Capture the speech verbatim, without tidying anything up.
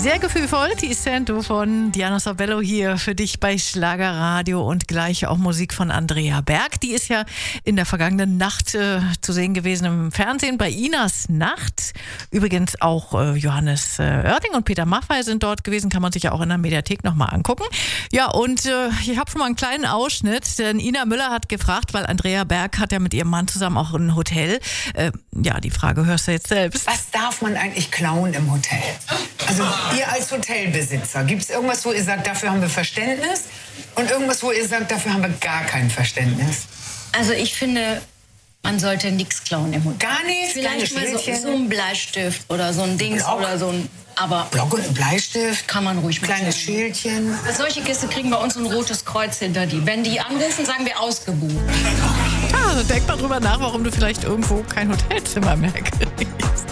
Sehr gefühlvoll, die Sento von Diana Sabello hier für dich bei Schlagerradio und gleich auch Musik von Andrea Berg. Die ist ja in der vergangenen Nacht äh, zu sehen gewesen im Fernsehen bei Inas Nacht. Übrigens auch äh, Johannes äh, Oerding und Peter Maffay sind dort gewesen, kann man sich ja auch in der Mediathek nochmal angucken. Ja, und äh, ich habe schon mal einen kleinen Ausschnitt, denn Ina Müller hat gefragt, weil Andrea Berg hat ja mit ihrem Mann zusammen auch ein Hotel. Äh, ja, die Frage hörst du jetzt selbst. Was darf man eigentlich klauen im Hotel? Also ihr als Hotelbesitzer, gibt es irgendwas, wo ihr sagt, dafür haben wir Verständnis? Und irgendwas, wo ihr sagt, dafür haben wir gar kein Verständnis? Also ich finde, man sollte nichts klauen im Hotel. Gar nichts? Vielleicht mal so, so ein Bleistift oder so ein Dings Block. oder so ein... Aber Block und ein Bleistift? Kann man ruhig Kleines machen. Schildchen? Solche Gäste kriegen bei uns ein rotes Kreuz hinter die. Wenn die anrufen, sagen wir ausgebucht. Ja, also denk mal drüber nach, warum du vielleicht irgendwo kein Hotelzimmer mehr kriegst.